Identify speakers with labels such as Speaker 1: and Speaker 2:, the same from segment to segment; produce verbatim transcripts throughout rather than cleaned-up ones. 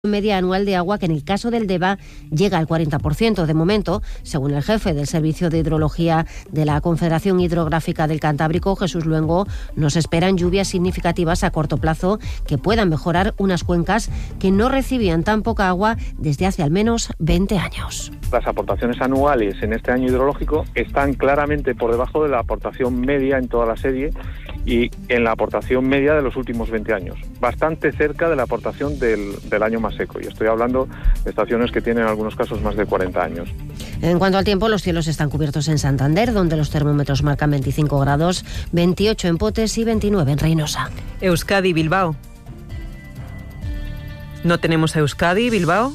Speaker 1: media anual de agua, que en el caso del Deva llega al cuarenta por ciento. De momento, según el jefe del Servicio de Hidrología de la Confederación Hidrográfica del Cantábrico, Jesús Luengo, nos esperan lluvias significativas a corto plazo que puedan mejorar unas cuencas que no recibían tan poca agua desde hace al menos veinte años.
Speaker 2: Las aportaciones anuales en este año hidrológico están claramente por debajo de la aportación media en toda la serie y en la aportación media de los últimos veinte años, bastante cerca de la aportación del, del año más seco, y estoy hablando de estaciones que tienen en algunos casos más de cuarenta años.
Speaker 1: En cuanto al tiempo, los cielos están cubiertos en Santander, donde los termómetros marcan veinticinco grados, veintiocho en Potes y veintinueve en Reynosa.
Speaker 3: Euskadi, Bilbao. No tenemos a Euskadi, Bilbao.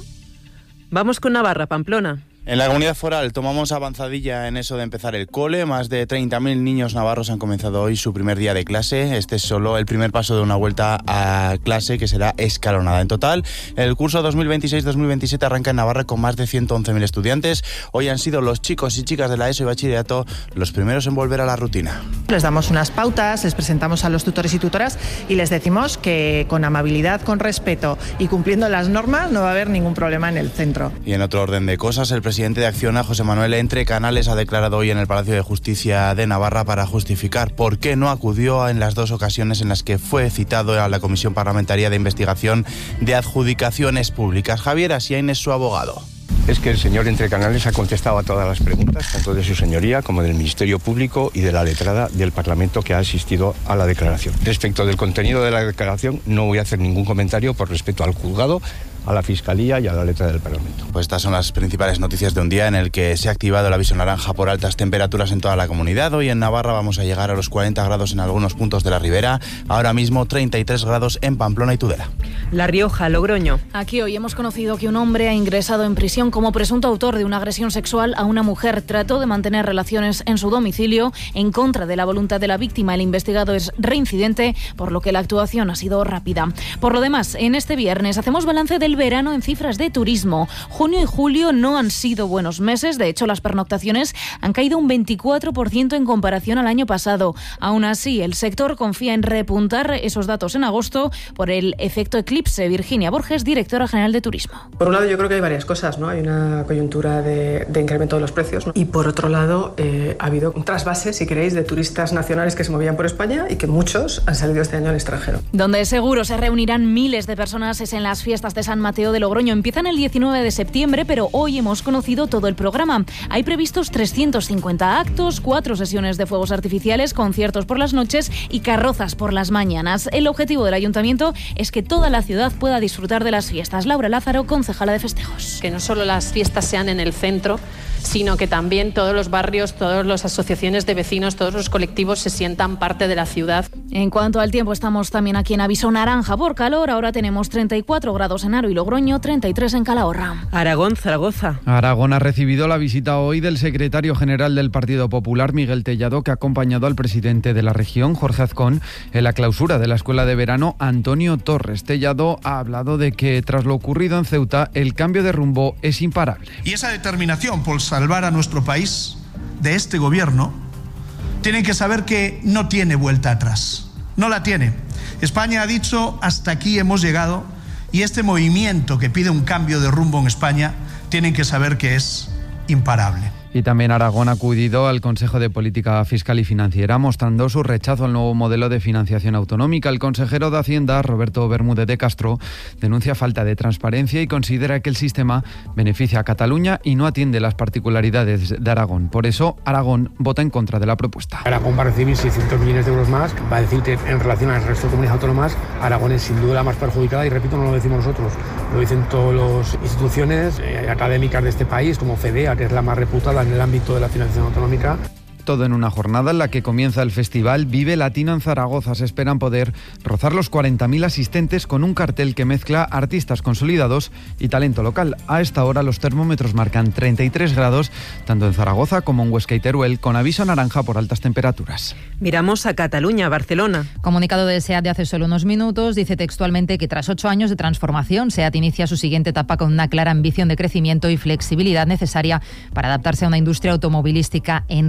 Speaker 3: Vamos con Navarra, Pamplona.
Speaker 4: En la comunidad foral tomamos avanzadilla en eso de empezar el cole. Más de treinta mil niños navarros han comenzado hoy su primer día de clase. Este es solo el primer paso de una vuelta a clase que será escalonada. En total, el curso dos mil veintiséis dos mil veintisiete arranca en Navarra con más de ciento once mil estudiantes. Hoy han sido los chicos y chicas de la ESO y bachillerato los primeros en volver a la rutina.
Speaker 5: Les damos unas pautas, les presentamos a los tutores y tutoras y les decimos que con amabilidad, con respeto y cumpliendo las normas no va a haber ningún problema en el centro.
Speaker 4: Y en otro orden de cosas, el presidente El presidente de Acciona, José Manuel Entre Canales, ha declarado hoy en el Palacio de Justicia de Navarra para justificar por qué no acudió en las dos ocasiones en las que fue citado a la Comisión Parlamentaria de Investigación de Adjudicaciones Públicas. Javier Asiain es su abogado.
Speaker 6: Es que el señor Entre Canales ha contestado a todas las preguntas, tanto de su señoría como del Ministerio Público y de la letrada del Parlamento que ha asistido a la declaración. Respecto del contenido de la declaración, no voy a hacer ningún comentario por respeto al juzgado, a la Fiscalía y a la letra del Parlamento.
Speaker 4: Pues estas son las principales noticias de un día en el que se ha activado el aviso naranja por altas temperaturas en toda la comunidad. Hoy en Navarra vamos a llegar a los cuarenta grados en algunos puntos de la ribera. Ahora mismo treinta y tres grados en Pamplona y Tudela.
Speaker 3: La Rioja, Logroño.
Speaker 7: Aquí hoy hemos conocido que un hombre ha ingresado en prisión como presunto autor de una agresión sexual a una mujer. Trató de mantener relaciones en su domicilio en contra de la voluntad de la víctima. El investigado es reincidente, por lo que la actuación ha sido rápida. Por lo demás, en este viernes hacemos balance del verano en cifras de turismo. Junio y julio no han sido buenos meses. De hecho, las pernoctaciones han caído un veinticuatro por ciento en comparación al año pasado. Aún así, el sector confía en repuntar esos datos en agosto por el efecto eclipse. Virginia Borges, directora general de Turismo.
Speaker 8: Por un lado, yo creo que hay varias cosas, ¿no? Hay una coyuntura de, de incremento de los precios, ¿no? Y por otro lado, eh, ha habido un trasvase, si queréis, de turistas nacionales que se movían por España y que muchos han salido este año al extranjero.
Speaker 7: Donde seguro se reunirán miles de personas es en las fiestas de San Mateo de Logroño. Empiezan el diecinueve de septiembre, pero hoy hemos conocido todo el programa. Hay previstos trescientos cincuenta actos, cuatro sesiones de fuegos artificiales, conciertos por las noches y carrozas por las mañanas. El objetivo del ayuntamiento es que toda la ciudad pueda disfrutar de las fiestas. Laura Lázaro, concejala de festejos.
Speaker 9: Que no solo las fiestas sean en el centro, sino que también todos los barrios, todas las asociaciones de vecinos, todos los colectivos se sientan parte de la ciudad.
Speaker 7: En cuanto al tiempo, estamos también aquí en aviso naranja por calor. Ahora tenemos treinta y cuatro grados en Aro y Logroño, treinta y tres en Calahorra.
Speaker 3: Aragón, Zaragoza.
Speaker 10: Aragón ha recibido la visita hoy del secretario general del Partido Popular, Miguel Tellado, que ha acompañado al presidente de la región, Jorge Azcón, en la clausura de la escuela de verano, Antonio Torres. Tellado ha hablado de que tras lo ocurrido en Ceuta, el cambio de rumbo es imparable.
Speaker 11: Y esa determinación por salvar a nuestro país de este gobierno, tienen que saber que no tiene vuelta atrás. No la tiene. España ha dicho hasta aquí hemos llegado, y este movimiento que pide un cambio de rumbo en España tienen que saber que es imparable.
Speaker 10: Y también Aragón ha acudido al Consejo de Política Fiscal y Financiera mostrando su rechazo al nuevo modelo de financiación autonómica. El consejero de Hacienda, Roberto Bermúdez de Castro, denuncia falta de transparencia y considera que el sistema beneficia a Cataluña y no atiende las particularidades de Aragón. Por eso, Aragón vota en contra de la propuesta.
Speaker 12: Aragón va a recibir seiscientos millones de euros más. Va a decir que en relación al resto de comunidades autónomas, Aragón es sin duda la más perjudicada y, repito, no lo decimos nosotros. Lo dicen todas las instituciones eh, académicas de este país, como FEDEA, que es la más reputada en el ámbito de la financiación autonómica.
Speaker 10: Todo en una jornada en la que comienza el festival Vive Latino en Zaragoza. Se esperan poder rozar los cuarenta mil asistentes con un cartel que mezcla artistas consolidados y talento local. A esta hora los termómetros marcan treinta y tres grados, tanto en Zaragoza como en Huesca y Teruel, con aviso naranja por altas temperaturas.
Speaker 3: Miramos a Cataluña, Barcelona.
Speaker 13: Comunicado de SEAT de hace solo unos minutos, dice textualmente que tras ocho años de transformación, SEAT inicia su siguiente etapa con una clara ambición de crecimiento y flexibilidad necesaria para adaptarse a una industria automovilística en rápida evolución.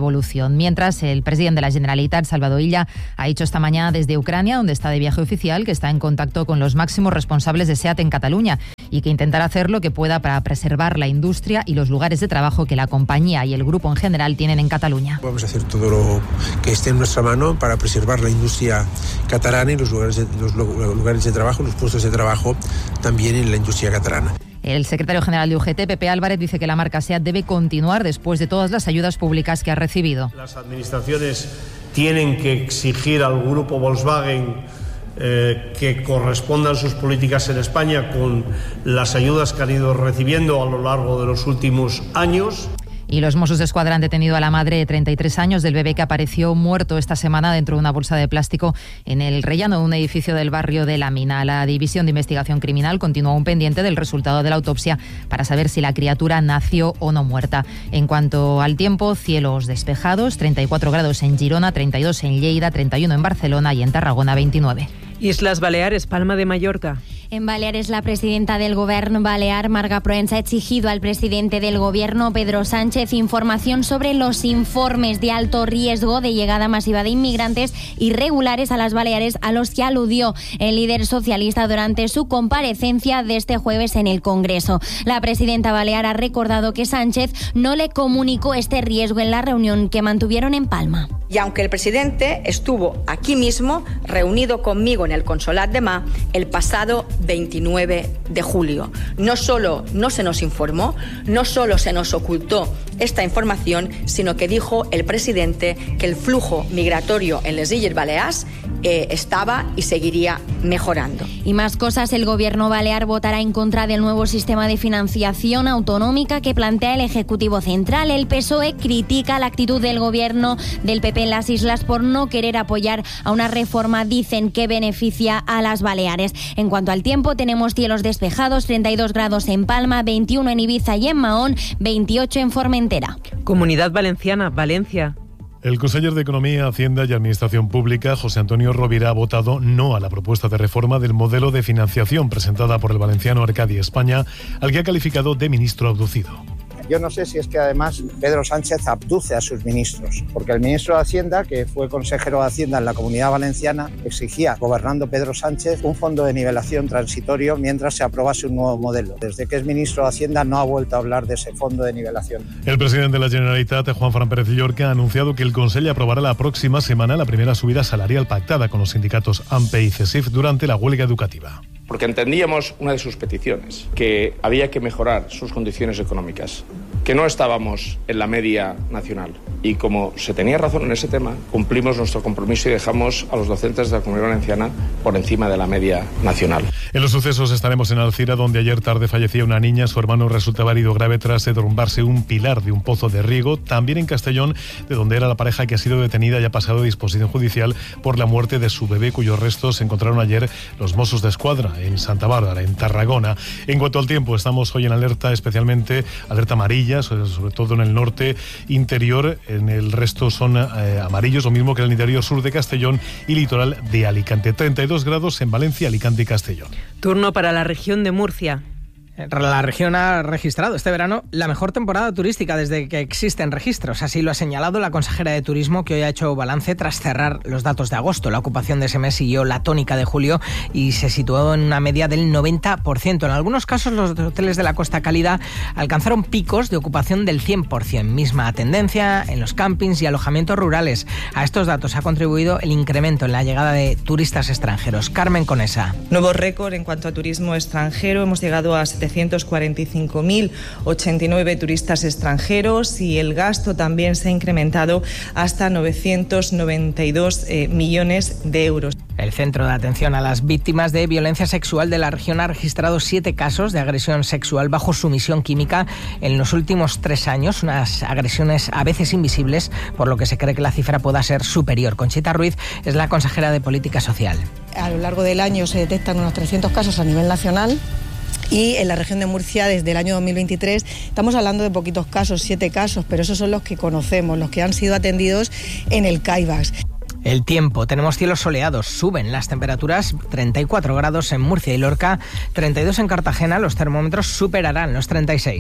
Speaker 13: evolución. Mientras, el presidente de la Generalitat, Salvador Illa, ha dicho esta mañana desde Ucrania, donde está de viaje oficial, que está en contacto con los máximos responsables de SEAT en Cataluña y que intentará hacer lo que pueda para preservar la industria y los lugares de trabajo que la compañía y el grupo en general tienen en Cataluña.
Speaker 14: Vamos a hacer todo lo que esté en nuestra mano para preservar la industria catalana y los lugares de, los lugares de trabajo, los puestos de trabajo también en la industria catalana.
Speaker 13: El secretario general de U G T, Pepe Álvarez, dice que la marca SEAT debe continuar después de todas las ayudas públicas que ha recibido.
Speaker 15: Las administraciones tienen que exigir al grupo Volkswagen eh, que correspondan sus políticas en España con las ayudas que han ido recibiendo a lo largo de los últimos años.
Speaker 13: Y los Mossos d'Esquadra han detenido a la madre de treinta y tres años del bebé que apareció muerto esta semana dentro de una bolsa de plástico en el rellano de un edificio del barrio de La Mina. La División de Investigación Criminal continúa aún pendiente del resultado de la autopsia para saber si la criatura nació o no muerta. En cuanto al tiempo, cielos despejados, treinta y cuatro grados en Girona, treinta y dos en Lleida, treinta y uno en Barcelona y en Tarragona veintinueve.
Speaker 3: Islas Baleares, Palma de Mallorca.
Speaker 16: En Baleares, la presidenta del Gobierno balear, Marga Proens, ha exigido al presidente del Gobierno, Pedro Sánchez, información sobre los informes de alto riesgo de llegada masiva de inmigrantes irregulares a las Baleares, a los que aludió el líder socialista durante su comparecencia de este jueves en el Congreso. La presidenta balear ha recordado que Sánchez no le comunicó este riesgo en la reunión que mantuvieron en Palma.
Speaker 17: Y aunque el presidente estuvo aquí mismo, reunido conmigo en el Consolat de Mar, el pasado veintinueve de julio. No solo no se nos informó, no solo se nos ocultó esta información, sino que dijo el presidente que el flujo migratorio en les Illes Balears eh, estaba y seguiría mejorando.
Speaker 16: Y más cosas, el Gobierno balear votará en contra del nuevo sistema de financiación autonómica que plantea el Ejecutivo Central. El P S O E critica la actitud del Gobierno del P P en las islas por no querer apoyar a una reforma, dicen, que beneficia a las Baleares. En cuanto al tiempo, tenemos cielos despejados, treinta y dos grados en Palma, veintiuno en Ibiza y en Mahón, veintiocho en Formentera.
Speaker 3: Comunidad Valenciana, Valencia.
Speaker 18: El conseller de Economía, Hacienda y Administración Pública, José Antonio Rovira, ha votado no a la propuesta de reforma del modelo de financiación presentada por el valenciano Arcadi España, al que ha calificado de ministro abducido.
Speaker 19: Yo no sé si es que además Pedro Sánchez abduce a sus ministros, porque el ministro de Hacienda, que fue consejero de Hacienda en la Comunidad Valenciana, exigía, gobernando Pedro Sánchez, un fondo de nivelación transitorio mientras se aprobase un nuevo modelo. Desde que es ministro de Hacienda no ha vuelto a hablar de ese fondo de nivelación.
Speaker 18: El presidente de la Generalitat, Juan Fran Pérez Llorca, ha anunciado que el Consell aprobará la próxima semana la primera subida salarial pactada con los sindicatos A M P y CESIF durante la huelga educativa.
Speaker 20: Porque entendíamos una de sus peticiones, que había que mejorar sus condiciones económicas, que no estábamos en la media nacional. Y como se tenía razón en ese tema, cumplimos nuestro compromiso y dejamos a los docentes de la Comunidad Valenciana por encima de la media nacional.
Speaker 18: En los sucesos estaremos en Alcira, donde ayer tarde fallecía una niña. Su hermano resultaba herido grave tras derrumbarse un pilar de un pozo de riego. También en Castellón, de donde era la pareja que ha sido detenida y ha pasado a disposición judicial por la muerte de su bebé, cuyos restos se encontraron ayer los Mossos d'Esquadra en Santa Bárbara, en Tarragona. En cuanto al tiempo, estamos hoy en alerta, especialmente alerta amarilla, sobre todo en el norte interior. En el resto son eh, amarillos, lo mismo que en el interior sur de Castellón y litoral de Alicante. treinta y dos grados en Valencia, Alicante y Castellón.
Speaker 3: Turno para la región de Murcia.
Speaker 21: La región ha registrado este verano la mejor temporada turística desde que existen registros. Así lo ha señalado la consejera de Turismo, que hoy ha hecho balance tras cerrar los datos de agosto. La ocupación de ese mes siguió la tónica de julio y se situó en una media del noventa por ciento. En algunos casos, los hoteles de la Costa Cálida alcanzaron picos de ocupación del cien por ciento. Misma tendencia en los campings y alojamientos rurales. A estos datos ha contribuido el incremento en la llegada de turistas extranjeros. Carmen Conesa.
Speaker 22: Nuevo récord en cuanto a turismo extranjero. Hemos llegado a setecientos cuarenta y cinco mil ochenta y nueve turistas extranjeros y el gasto también se ha incrementado hasta novecientos noventa y dos eh, millones de euros.
Speaker 21: El Centro de Atención a las Víctimas de Violencia Sexual de la región ha registrado siete casos de agresión sexual bajo sumisión química en los últimos tres años, unas agresiones a veces invisibles, por lo que se cree que la cifra pueda ser superior. Conchita Ruiz es la consejera de Política Social.
Speaker 23: A lo largo del año se detectan unos trescientos casos a nivel nacional. Y en la región de Murcia, desde el año dos mil veintitrés, estamos hablando de poquitos casos, siete casos, pero esos son los que conocemos, los que han sido atendidos en el CAIBAS.
Speaker 21: El tiempo, tenemos cielos soleados, suben las temperaturas, treinta y cuatro grados en Murcia y Lorca, treinta y dos en Cartagena, los termómetros superarán los treinta y seis.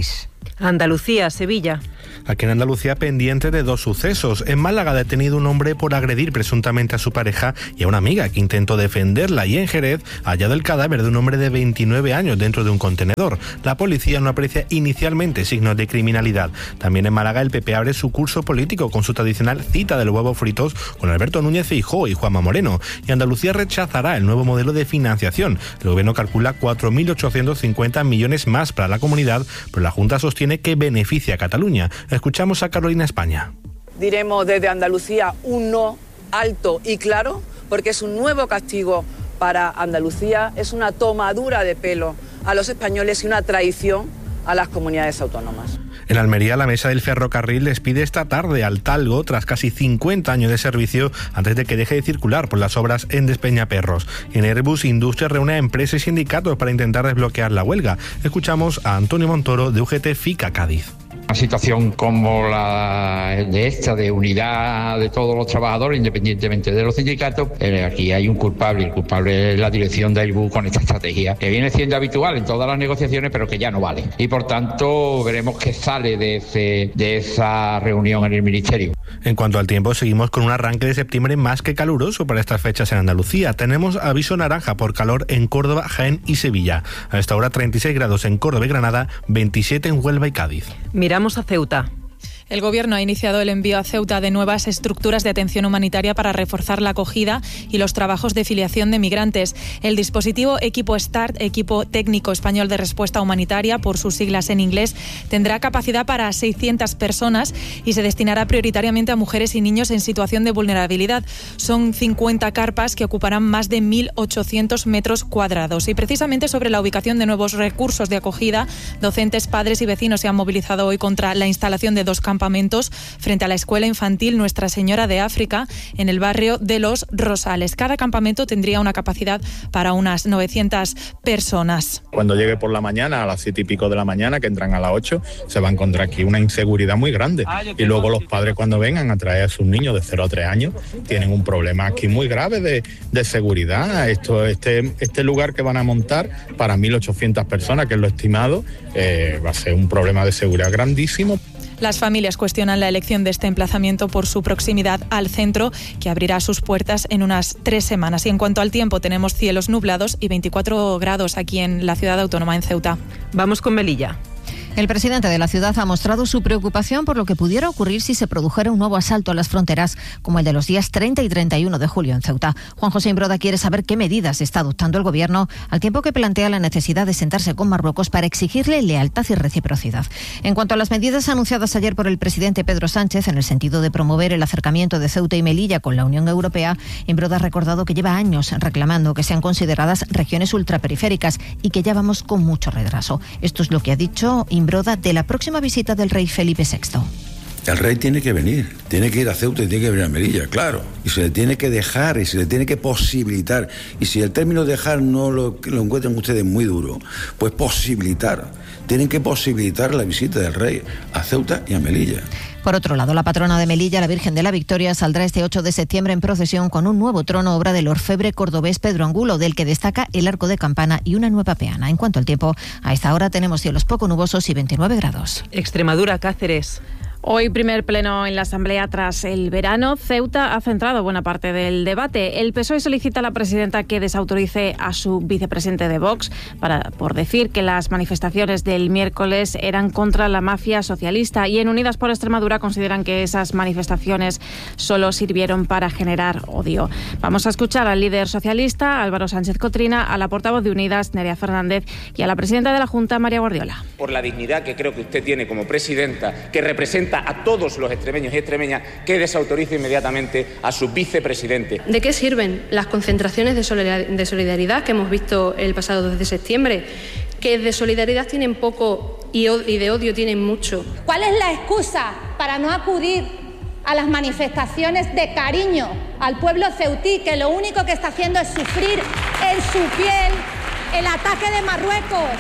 Speaker 3: Andalucía, Sevilla.
Speaker 1: Aquí en Andalucía, pendiente de dos sucesos. En Málaga, detenido un hombre por agredir presuntamente a su pareja y a una amiga que intentó defenderla. Y en Jerez, hallado el cadáver de un hombre de veintinueve años dentro de un contenedor. La policía no aprecia inicialmente signos de criminalidad. También en Málaga, el P P abre su curso político con su tradicional cita de los huevos fritos con Alberto Núñez Feijóo y Juanma Moreno. Y Andalucía rechazará el nuevo modelo de financiación. El gobierno calcula cuatro mil ochocientos cincuenta millones más para la comunidad, pero la Junta sostiene que beneficia a Cataluña. Escuchamos a Carolina España.
Speaker 2: Diremos desde Andalucía un no alto y claro, porque es un nuevo castigo para Andalucía, es una tomadura de pelo a los españoles y una traición a las comunidades autónomas.
Speaker 1: En Almería, la mesa del ferrocarril despide esta tarde al Talgo tras casi cincuenta años de servicio antes de que deje de circular por las obras en Despeñaperros. En Airbus, Industria reúne a empresas y sindicatos para intentar desbloquear la huelga. Escuchamos a Antonio Montoro de U G T FICA Cádiz.
Speaker 5: Una situación como la de esta, de unidad de todos los trabajadores, independientemente de los sindicatos, eh, aquí hay un culpable. El culpable es la dirección de Airbus con esta estrategia, que viene siendo habitual en todas las negociaciones, pero que ya no vale. Y por tanto, veremos qué sale de, ese, de esa reunión en el Ministerio.
Speaker 1: En cuanto al tiempo, seguimos con un arranque de septiembre más que caluroso para estas fechas en Andalucía. Tenemos aviso naranja por calor en Córdoba, Jaén y Sevilla. A esta hora treinta y seis grados en Córdoba y Granada, veintisiete en Huelva y Cádiz.
Speaker 3: Miramos a Ceuta.
Speaker 24: El Gobierno ha iniciado el envío a Ceuta de nuevas estructuras de atención humanitaria para reforzar la acogida y los trabajos de filiación de migrantes. El dispositivo Equipo START, Equipo Técnico Español de Respuesta Humanitaria, por sus siglas en inglés, tendrá capacidad para seiscientas personas y se destinará prioritariamente a mujeres y niños en situación de vulnerabilidad. Son cincuenta carpas que ocuparán más de mil ochocientos metros cuadrados. Y precisamente sobre la ubicación de nuevos recursos de acogida, docentes, padres y vecinos se han movilizado hoy contra la instalación de dos campamentos frente a la escuela infantil Nuestra Señora de África en el barrio de Los Rosales. Cada campamento tendría una capacidad para unas novecientas personas.
Speaker 25: Cuando llegue por la mañana, a las siete y pico de la mañana, que entran a las ocho, se va a encontrar aquí una inseguridad muy grande. Y luego los padres, cuando vengan a traer a sus niños de cero a tres años, tienen un problema aquí muy grave de, de seguridad. Esto, este, este lugar que van a montar para mil ochocientas personas, que es lo estimado, eh, va a ser un problema de seguridad grandísimo.
Speaker 24: Las familias cuestionan la elección de este emplazamiento por su proximidad al centro, que abrirá sus puertas en unas tres semanas. Y en cuanto al tiempo, tenemos cielos nublados y veinticuatro grados aquí en la ciudad autónoma, en Ceuta.
Speaker 3: Vamos con Melilla.
Speaker 13: El presidente de la ciudad ha mostrado su preocupación por lo que pudiera ocurrir si se produjera un nuevo asalto a las fronteras, como el de los días treinta y treinta y uno de julio en Ceuta. Juan José Imbroda quiere saber qué medidas está adoptando el Gobierno, al tiempo que plantea la necesidad de sentarse con Marruecos para exigirle lealtad y reciprocidad. En cuanto a las medidas anunciadas ayer por el presidente Pedro Sánchez en el sentido de promover el acercamiento de Ceuta y Melilla con la Unión Europea, Imbroda ha recordado que lleva años reclamando que sean consideradas regiones ultraperiféricas y que ya vamos con mucho retraso. Esto es lo que ha dicho Imbroda de la próxima visita del rey Felipe sexto.
Speaker 26: El rey tiene que venir, tiene que ir a Ceuta y tiene que venir a Melilla, claro. Y se le tiene que dejar y se le tiene que posibilitar. Y si el término dejar no lo, lo encuentran ustedes muy duro, pues posibilitar. Tienen que posibilitar la visita del rey a Ceuta y a Melilla.
Speaker 13: Por otro lado, la patrona de Melilla, la Virgen de la Victoria, saldrá este ocho de septiembre en procesión con un nuevo trono, obra del orfebre cordobés Pedro Angulo, del que destaca el arco de campana y una nueva peana. En cuanto al tiempo, a esta hora tenemos cielos poco nubosos y veintinueve grados.
Speaker 3: Extremadura, Cáceres.
Speaker 24: Hoy primer pleno en la Asamblea tras el verano. Ceuta ha centrado buena parte del debate. El P S O E solicita a la presidenta que desautorice a su vicepresidente de Vox para, por decir que las manifestaciones del miércoles eran contra la mafia socialista, y en Unidas por Extremadura consideran que esas manifestaciones solo sirvieron para generar odio. Vamos a escuchar al líder socialista, Álvaro Sánchez Cotrina, a la portavoz de Unidas, Nerea Fernández, y a la presidenta de la Junta, María Guardiola.
Speaker 27: Por la dignidad que creo que usted tiene como presidenta, que representa a todos los extremeños y extremeñas, que desautorice inmediatamente a su vicepresidente.
Speaker 28: ¿De qué sirven las concentraciones de solidaridad que hemos visto el pasado dos de septiembre? Que de solidaridad tienen poco y de odio tienen mucho.
Speaker 29: ¿Cuál es la excusa para no acudir a las manifestaciones de cariño al pueblo ceutí, que lo único que está haciendo es sufrir en su piel el ataque de Marruecos?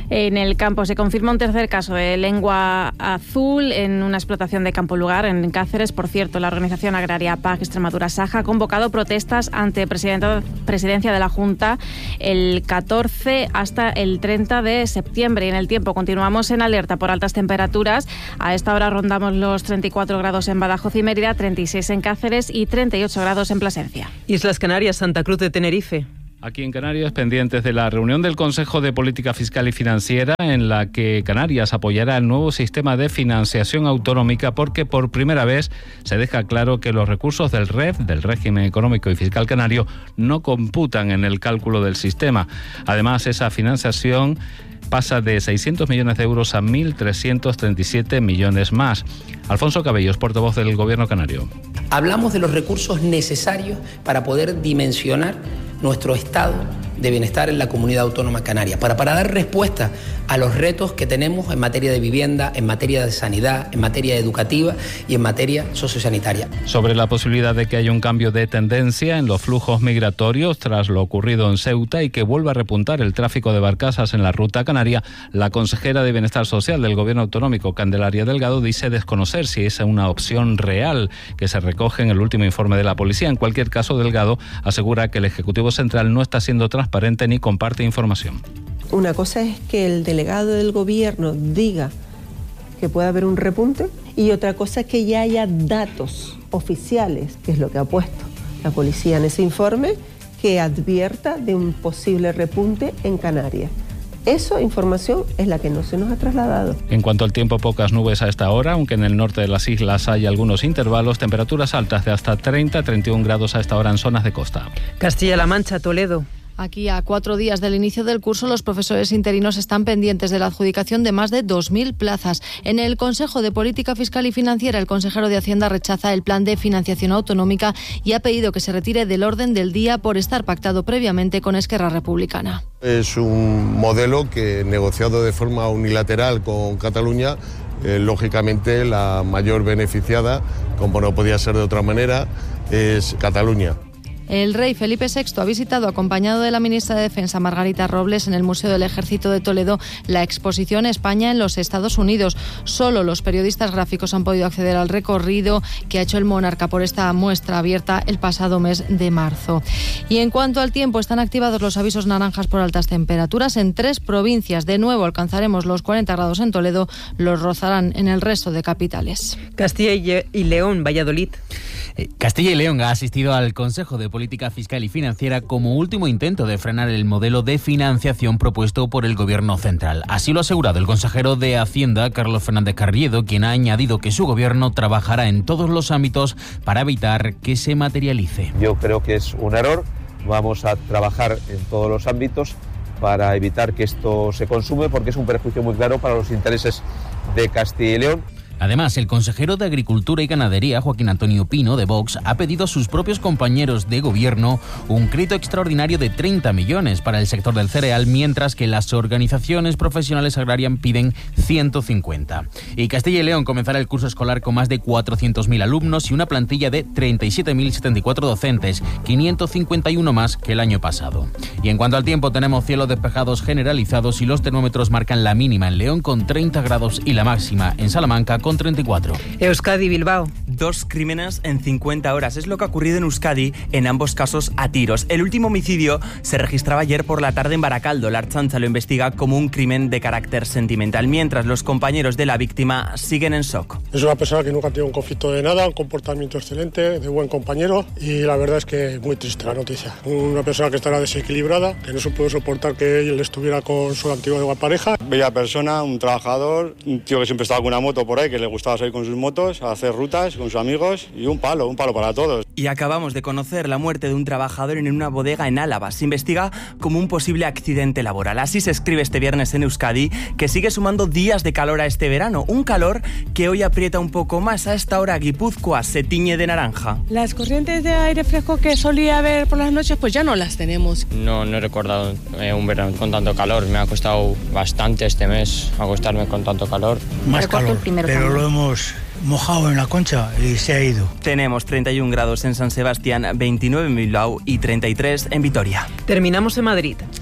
Speaker 24: En el campo se confirma un tercer caso de lengua azul en una explotación de Campo Lugar, en Cáceres. Por cierto, la organización agraria P A C Extremadura Saja ha convocado protestas ante presidenta, presidencia de la Junta el catorce hasta el treinta de septiembre. Y en el tiempo continuamos en alerta por altas temperaturas. A esta hora rondamos los treinta y cuatro grados en Badajoz y Mérida, treinta y seis en Cáceres y treinta y ocho grados en Plasencia.
Speaker 3: Islas Canarias, Santa Cruz de Tenerife.
Speaker 4: Aquí en Canarias, pendientes de la reunión del Consejo de Política Fiscal y Financiera, en la que Canarias apoyará el nuevo sistema de financiación autonómica, porque por primera vez se deja claro que los recursos del R E F, del Régimen Económico y Fiscal Canario, no computan en el cálculo del sistema. Además, esa financiación pasa de seiscientos millones de euros a mil trescientos treinta y siete millones más. Alfonso Cabellos, portavoz del Gobierno canario.
Speaker 6: Hablamos de los recursos necesarios para poder dimensionar nuestro estado de bienestar en la comunidad autónoma canaria, para, para dar respuesta a los retos que tenemos en materia de vivienda, en materia de sanidad, en materia educativa y en materia sociosanitaria.
Speaker 4: Sobre la posibilidad de que haya un cambio de tendencia en los flujos migratorios tras lo ocurrido en Ceuta y que vuelva a repuntar el tráfico de barcazas en la ruta canaria, la consejera de Bienestar Social del Gobierno Autonómico, Candelaria Delgado, dice desconocer si es una opción real que se recoge en el último informe de la policía. En cualquier caso, Delgado asegura que el Ejecutivo Central no está siendo transparente ni comparte información.
Speaker 7: Una cosa es que el delegado del gobierno diga que puede haber un repunte y otra cosa es que ya haya datos oficiales, que es lo que ha puesto la policía en ese informe, que advierta de un posible repunte en Canarias. Esa información es la que no se nos ha trasladado.
Speaker 4: En cuanto al tiempo, pocas nubes a esta hora, aunque en el norte de las islas hay algunos intervalos, temperaturas altas de hasta treinta a treinta y un grados a esta hora en zonas de costa.
Speaker 3: Castilla-La Mancha, Toledo.
Speaker 8: Aquí, a cuatro días del inicio del curso, los profesores interinos están pendientes de la adjudicación de más de dos mil plazas. En el Consejo de Política Fiscal y Financiera, el consejero de Hacienda rechaza el plan de financiación autonómica y ha pedido que se retire del orden del día por estar pactado previamente con Esquerra Republicana.
Speaker 9: Es un modelo que, negociado de forma unilateral con Cataluña, eh, lógicamente la mayor beneficiada, como no podía ser de otra manera, es Cataluña.
Speaker 8: El rey Felipe sexto ha visitado, acompañado de la ministra de Defensa Margarita Robles, en el Museo del Ejército de Toledo, la exposición España en los Estados Unidos. Solo los periodistas gráficos han podido acceder al recorrido que ha hecho el monarca por esta muestra abierta el pasado mes de marzo. Y en cuanto al tiempo, están activados los avisos naranjas por altas temperaturas en tres provincias. De nuevo alcanzaremos los cuarenta grados en Toledo, los rozarán en el resto de capitales.
Speaker 3: Castilla y León, Valladolid.
Speaker 10: Castilla y León ha asistido al Consejo de Política Fiscal y Financiera como último intento de frenar el modelo de financiación propuesto por el Gobierno central. Así lo ha asegurado el consejero de Hacienda, Carlos Fernández Carriedo, quien ha añadido que su gobierno trabajará en todos los ámbitos para evitar que se materialice.
Speaker 11: Yo creo que es un error. Vamos a trabajar en todos los ámbitos para evitar que esto se consume, porque es un perjuicio muy claro para los intereses de Castilla y León.
Speaker 10: Además, el consejero de Agricultura y Ganadería, Joaquín Antonio Pino, de Vox, ha pedido a sus propios compañeros de gobierno un crédito extraordinario de treinta millones para el sector del cereal, mientras que las organizaciones profesionales agrarias piden ciento cincuenta. Y Castilla y León comenzará el curso escolar con más de cuatrocientos mil alumnos y una plantilla de treinta y siete mil setenta y cuatro docentes, quinientos cincuenta y uno más que el año pasado. Y en cuanto al tiempo, tenemos cielos despejados generalizados y los termómetros marcan la mínima en León con treinta grados y la máxima en Salamanca con treinta y cuatro.
Speaker 3: Euskadi, Bilbao.
Speaker 12: Dos crímenes en cincuenta horas. Es lo que ha ocurrido en Euskadi, en ambos casos a tiros. El último homicidio se registraba ayer por la tarde en Baracaldo. La Ertzaintza lo investiga como un crimen de carácter sentimental, mientras los compañeros de la víctima siguen en shock.
Speaker 14: Es una persona que nunca ha tenido un conflicto de nada, un comportamiento excelente, de buen compañero, y la verdad es que muy triste la noticia. Una persona que estará desequilibrada, que no se pudo soportar que él estuviera con su antigua pareja.
Speaker 30: Bella persona, un trabajador, un tío que siempre estaba con una moto por ahí, que le gustaba salir con sus motos, a hacer rutas con sus amigos, y un palo, un palo para todos.
Speaker 12: Y acabamos de conocer la muerte de un trabajador en una bodega en Álava. Se investiga como un posible accidente laboral. Así se escribe este viernes en Euskadi, que sigue sumando días de calor a este verano. Un calor que hoy aprieta un poco más. A esta hora Guipúzcoa se tiñe de naranja.
Speaker 31: Las corrientes de aire fresco que solía haber por las noches, pues ya no las tenemos.
Speaker 32: No, no he recordado eh, un verano con tanto calor. Me ha costado bastante este mes acostarme con tanto calor.
Speaker 33: Más calor, pero lo hemos mojado en la concha y se ha ido.
Speaker 12: Tenemos treinta y un grados en San Sebastián, veintinueve en Bilbao y treinta y tres en Vitoria.
Speaker 3: Terminamos en Madrid.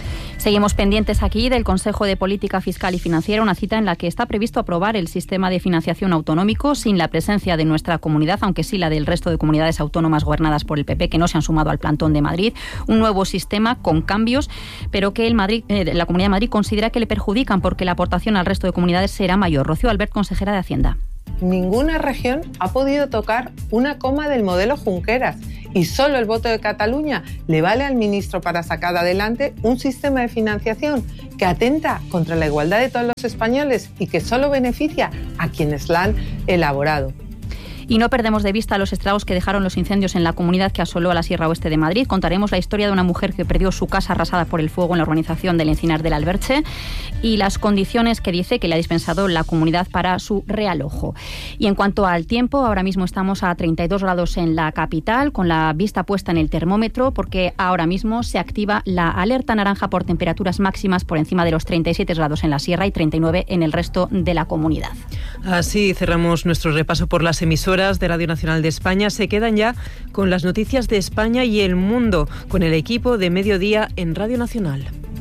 Speaker 1: Seguimos pendientes aquí del Consejo de Política Fiscal y Financiera, una cita en la que está previsto aprobar el sistema de financiación autonómico sin la presencia de nuestra comunidad, aunque sí la del resto de comunidades autónomas gobernadas por el P P, que no se han sumado al plantón de Madrid. Un nuevo sistema con cambios, pero que el Madrid, eh, la Comunidad de Madrid considera que le perjudican porque la aportación al resto de comunidades será mayor. Rocío Albert, consejera de Hacienda.
Speaker 2: Ninguna región ha podido tocar una coma del modelo Junqueras y solo el voto de Cataluña le vale al ministro para sacar adelante un sistema de financiación que atenta contra la igualdad de todos los españoles y que solo beneficia a quienes la han elaborado.
Speaker 1: Y no perdemos de vista los estragos que dejaron los incendios en la comunidad que asoló a la Sierra Oeste de Madrid. Contaremos la historia de una mujer que perdió su casa arrasada por el fuego en la urbanización del Encinar del Alberche y las condiciones que dice que le ha dispensado la comunidad para su realojo. Y en cuanto al tiempo, ahora mismo estamos a treinta y dos grados en la capital, con la vista puesta en el termómetro, porque ahora mismo se activa la alerta naranja por temperaturas máximas por encima de los treinta y siete grados en la Sierra y treinta y nueve en el resto de la comunidad.
Speaker 3: Así cerramos nuestro repaso por las emisoras de Radio Nacional de España. Se quedan ya con las noticias de España y el mundo, con el equipo de Mediodía en Radio Nacional.